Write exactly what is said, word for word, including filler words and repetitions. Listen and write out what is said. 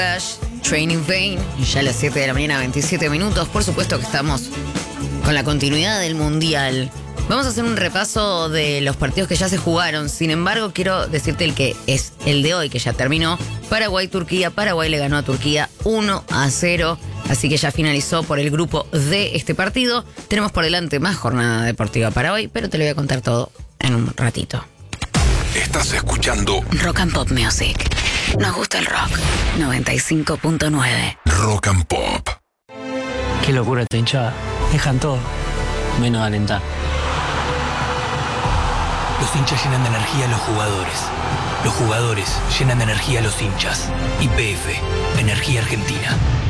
Training Pain, ya a las siete de la mañana, veintisiete minutos. Por supuesto que estamos con la continuidad del Mundial. Vamos a hacer un repaso de los partidos que ya se jugaron. Sin embargo, quiero decirte el que es el de hoy, que ya terminó. Paraguay-Turquía. Paraguay le ganó a Turquía uno a cero. Así que ya finalizó por el grupo de este partido. Tenemos por delante más jornada deportiva para hoy, pero te lo voy a contar todo en un ratito. Estás escuchando Rock and Pop Music. Nos gusta el rock. noventa y cinco punto nueve. Rock and Pop. Qué locura esta hinchada. Dejan todo, menos alentar. Los hinchas llenan de energía a los jugadores. Los jugadores llenan de energía a los hinchas. Y P F, Energía Argentina.